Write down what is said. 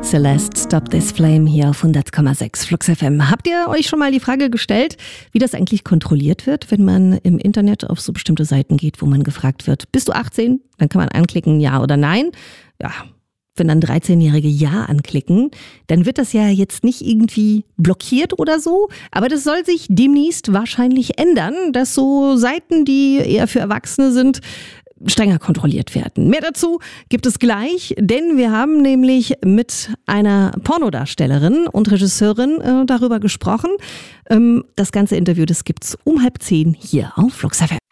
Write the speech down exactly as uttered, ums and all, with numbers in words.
Celeste, Stop This Flame hier auf hundert Komma sechs Flux F M. Habt ihr euch schon mal die Frage gestellt, wie das eigentlich kontrolliert wird, wenn man im Internet auf so bestimmte Seiten geht, wo man gefragt wird, bist du achtzehn? Dann kann man anklicken, ja oder nein. Ja, wenn dann dreizehnjährige Ja anklicken, dann wird das ja jetzt nicht irgendwie blockiert oder so, aber das soll sich demnächst wahrscheinlich ändern, dass so Seiten, die eher für Erwachsene sind, strenger kontrolliert werden. Mehr dazu gibt es gleich, denn wir haben nämlich mit einer Pornodarstellerin und Regisseurin äh, darüber gesprochen. Ähm, das ganze Interview, das gibt's um halb zehn hier auf Flux F M.